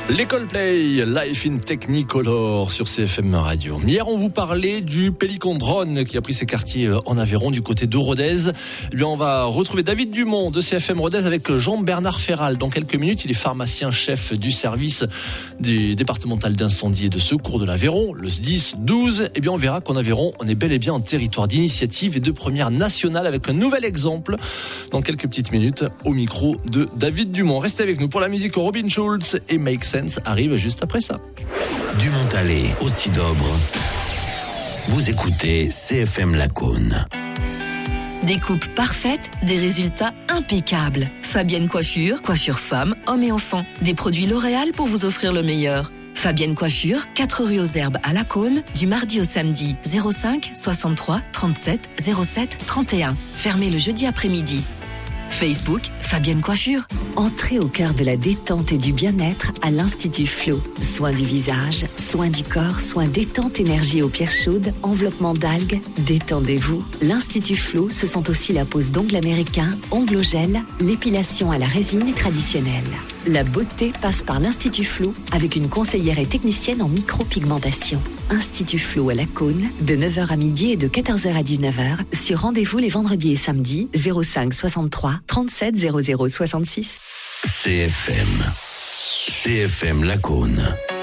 Les Coldplay, Life in Technicolor sur CFM Radio. Hier, on vous parlait du Pélican Drone qui a pris ses quartiers en Aveyron du côté de Rodez. Eh bien, on va retrouver David Dumont de CFM Rodez avec Jean-Bernard Ferral. Dans quelques minutes, il est pharmacien-chef du service du départemental d'incendie et de secours de l'Aveyron, le SDIS 12. Eh bien, on verra qu'en Aveyron, on est bel et bien en territoire d'initiative et de première nationale avec un nouvel exemple dans quelques petites minutes au micro de David Dumont. Restez avec nous pour la musique. Robin Schulz et Make Sense arrive juste après ça. Du Montalet au Sidobre, vous écoutez CFM Lacaune. Des coupes parfaites, des résultats impeccables. Fabienne Coiffure, coiffure femmes, hommes et enfants. Des produits L'Oréal pour vous offrir le meilleur. Fabienne Coiffure, 4 rue aux Herbes à Lacaune, du mardi au samedi, 05 63 37 07 31. Fermé le jeudi après-midi. Facebook, Fabienne Coiffure. Entrez au cœur de la détente et du bien-être à l'Institut Flow. Soins du visage, soins du corps, soins détente, énergie aux pierres chaudes, enveloppement d'algues, détendez-vous. L'Institut Flow, ce sont aussi la pose d'ongles américains, ongles au gel, l'épilation à la résine traditionnelle. La beauté passe par l'Institut Flow avec une conseillère et technicienne en micropigmentation. Institut Flow à Lacaune, de 9h à midi et de 14h à 19h, sur rendez-vous les vendredis et samedis, 05 63 37 00 66. CFM Lacaune.